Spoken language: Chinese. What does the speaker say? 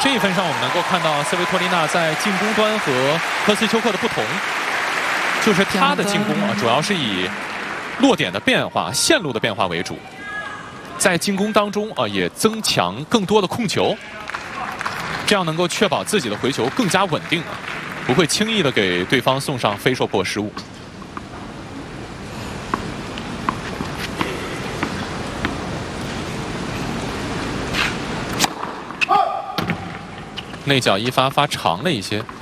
这一分上我们能够看到斯维托利娜在进攻端和科斯丘克的不同，就是他的进攻啊，主要是以落点的变化、线路的变化为主，在进攻当中啊，也增强更多的控球，这样能够确保自己的回球更加稳定啊，不会轻易的给对方送上飞硕破失误。内角一发长了一些。